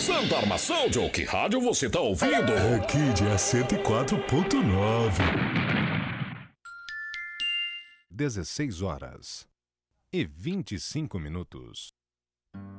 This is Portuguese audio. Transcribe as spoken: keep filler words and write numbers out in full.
Santa Armação, Joe, que rádio você tá ouvindo? Aqui de cento e quatro ponto nove. dezesseis horas e vinte e cinco minutos.